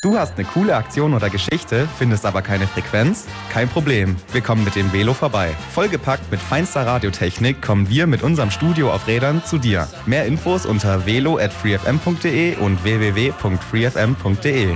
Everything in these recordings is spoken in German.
Du hast eine coole Aktion oder Geschichte, findest aber keine Frequenz? Kein Problem, wir kommen mit dem Velo vorbei. Vollgepackt mit feinster Radiotechnik kommen wir mit unserem Studio auf Rädern zu dir. Mehr Infos unter velo@freefm.de und www.freefm.de.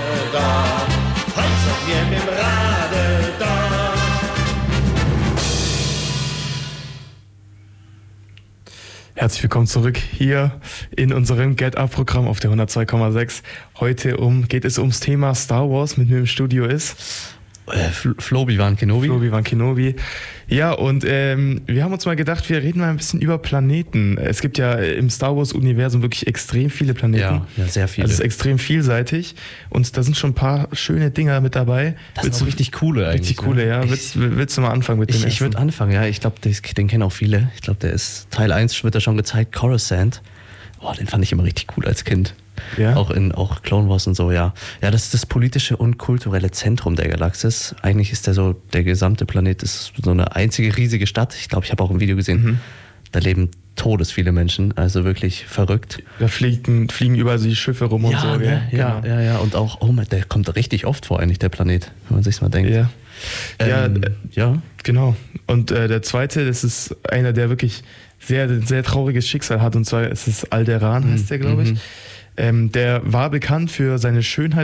Herzlich willkommen zurück hier in unserem Get-Up-Programm auf der 102,6. Heute geht es ums Thema Star Wars. Mit mir im Studio ist Obi-Wan Kenobi. Ja, und wir haben uns mal gedacht, wir reden mal ein bisschen über Planeten. Es gibt ja im Star Wars-Universum wirklich extrem viele Planeten. Ja, sehr viele. Also es ist extrem vielseitig und da sind schon ein paar schöne Dinger mit dabei. Das sind richtig coole eigentlich. Richtig coole, ja. Willst du mal anfangen mit dem ersten? Ich würde anfangen, ja. Ich glaube, den kennen auch viele. Ich glaube, der ist Teil 1, wird da schon gezeigt, Coruscant. Boah, den fand ich immer richtig cool als Kind. Ja. Auch Clone Wars und so, ja. Ja, das ist das politische und kulturelle Zentrum der Galaxis. Eigentlich ist der gesamte Planet ist so eine einzige riesige Stadt. Ich glaube, ich habe auch ein Video gesehen. Da leben todesviele Menschen, also wirklich verrückt. Da fliegen überall die Schiffe rum und so. Ne? Ja, genau. Ja. Und auch, der kommt richtig oft vor, eigentlich, der Planet, wenn man sich's mal denkt. Ja, genau. Und der zweite, das ist einer, der wirklich sehr, sehr trauriges Schicksal hat, und zwar ist es Alderaan, heißt der, glaube ich. Der war bekannt für seine Schönheit